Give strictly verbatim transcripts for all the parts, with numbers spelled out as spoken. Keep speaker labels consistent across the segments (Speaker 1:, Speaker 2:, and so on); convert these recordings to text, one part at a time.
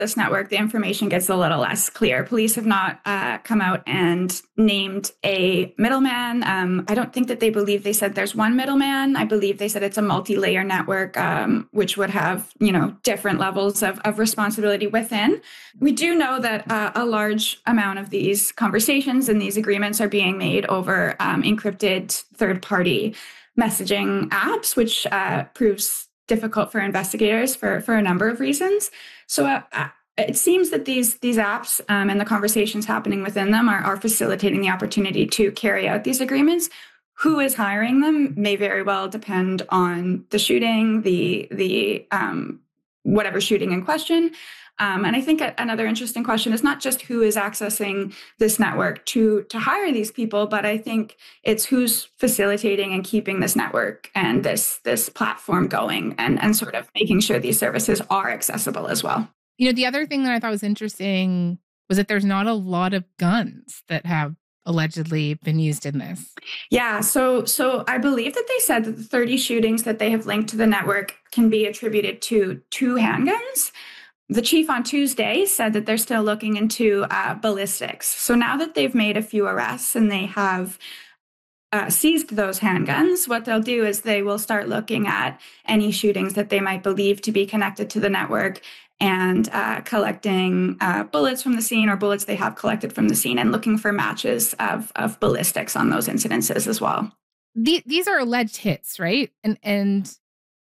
Speaker 1: this network, the information gets a little less clear. Police have not uh, come out and named a middleman. Um, I don't think that they believe they said there's one middleman. I believe they said it's a multi-layer network, um, which would have, you know, different levels of, of responsibility within. We do know that uh, a large amount of these conversations and these agreements are being made over um, encrypted third-party messaging apps, which uh, proves difficult for investigators for, for a number of reasons. So uh, it seems that these these apps um, and the conversations happening within them are, are facilitating the opportunity to carry out these agreements. Who is hiring them may very well depend on the shooting, the the um, whatever shooting in question. Um, and I think another interesting question is not just who is accessing this network to, to hire these people, but I think it's who's facilitating and keeping this network and this, this platform going and, and sort of making sure these services are accessible as well.
Speaker 2: You know, the other thing that I thought was interesting was that there's not a lot of guns that have allegedly been used in this.
Speaker 1: Yeah, so so I believe that they said that the thirty shootings that they have linked to the network can be attributed to two handguns. The chief on Tuesday said that they're still looking into uh, ballistics. So now that they've made a few arrests and they have uh, seized those handguns, what they'll do is they will start looking at any shootings that they might believe to be connected to the network and uh, collecting uh, bullets from the scene or bullets they have collected from the scene and looking for matches of, of ballistics on those incidences as well.
Speaker 2: The, these are alleged hits, right? And and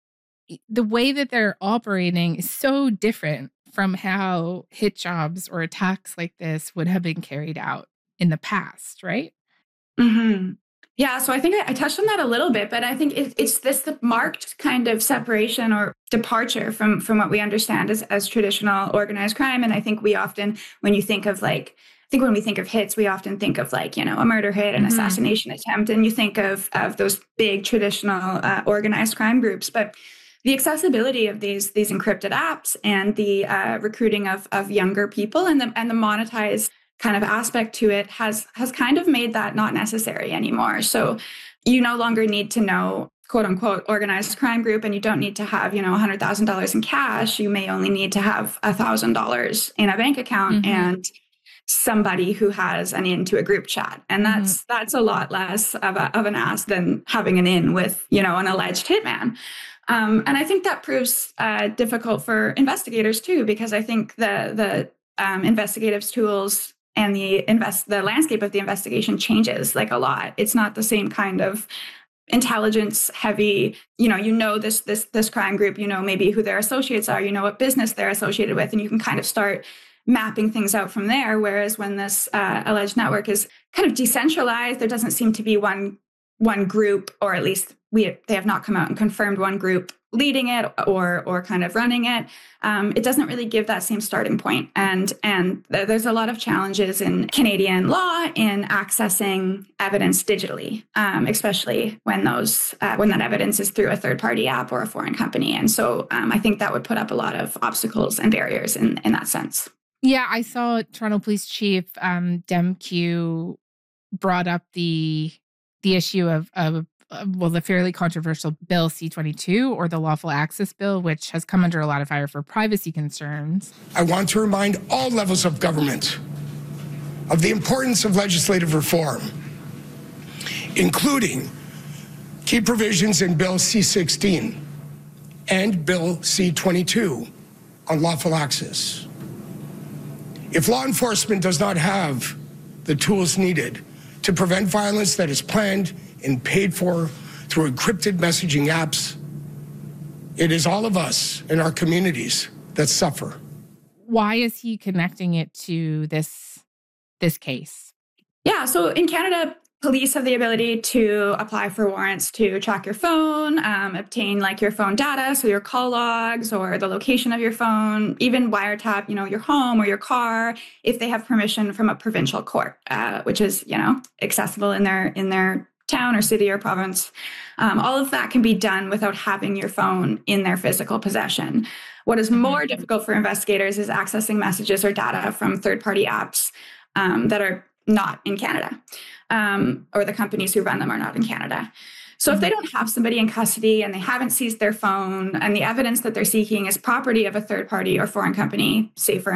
Speaker 2: the way that they're operating is so different from how hit jobs or attacks like this would have been carried out in the past, right?
Speaker 1: Mm-hmm. Yeah, so I think I, I touched on that a little bit, but I think it, it's this the marked kind of separation or departure from from what we understand as, as traditional organized crime. And I think we often, when you think of like, I think when we think of hits, we often think of like, you know, a murder hit, an mm-hmm. assassination attempt, and you think of of those big traditional uh, organized crime groups. But the accessibility of these these encrypted apps and the uh, recruiting of of younger people and the and the monetized kind of aspect to it has has kind of made that not necessary anymore. So you no longer need to know quote unquote organized crime group, and you don't need to have, you know, one hundred thousand dollars in cash. You may only need to have one thousand dollars in a bank account mm-hmm. and somebody who has an in to a group chat. And that's mm-hmm. that's a lot less of, a, of an ask than having an in with, you know, an alleged hitman. Um, and I think that proves uh, difficult for investigators too, because I think the the um, investigative tools and the invest the landscape of the investigation changes like a lot. It's not the same kind of intelligence heavy, you know, you know, this this this crime group, you know, maybe who their associates are, you know, what business they're associated with, and you can kind of start mapping things out from there. Whereas when this uh, alleged network is kind of decentralized, there doesn't seem to be one one group, or at least we they have not come out and confirmed one group leading it or or kind of running it. Um, it doesn't really give that same starting point. And and th- there's a lot of challenges in Canadian law in accessing evidence digitally, um, especially when those uh, when that evidence is through a third party app or a foreign company. And so um, I think that would put up a lot of obstacles and barriers in in that sense.
Speaker 2: Yeah, I saw Toronto Police Chief um, Demkiw brought up the the issue of, of uh, well, the fairly controversial Bill C twenty-two, or the Lawful Access Bill, which has come under a lot of fire for privacy concerns.
Speaker 3: I want to remind all levels of government of the importance of legislative reform, including key provisions in Bill C sixteen and Bill C twenty-two on lawful access. If law enforcement does not have the tools needed to prevent violence that is planned and paid for through encrypted messaging apps, it is all of us in our communities that suffer.
Speaker 2: Why is he connecting it to this, this case?
Speaker 1: Yeah, so in Canada, police have the ability to apply for warrants to track your phone, um, obtain like your phone data, so your call logs or the location of your phone, even wiretap, you know, your home or your car, if they have permission from a provincial court, uh, which is, you know, accessible in their in their town or city or province. Um, all of that can be done without having your phone in their physical possession. What is more difficult for investigators is accessing messages or data from third-party apps um, that are not in Canada, um, or the companies who run them are not in Canada. So if they don't have somebody in custody and they haven't seized their phone and the evidence that they're seeking is property of a third party or foreign company, say for